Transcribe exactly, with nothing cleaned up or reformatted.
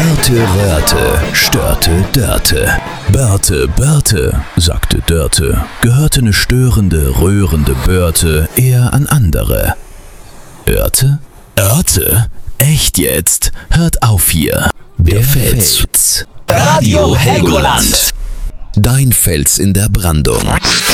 Dörte rörte, störte Dörte. Börte, Börte, sagte Dörte, gehörte ne störende, rührende Börte eher an andere. Örte? Örte? Echt jetzt? Hört auf hier. Der, Der Fels. Fels. Radio Helgoland. Dein Fels in der Brandung.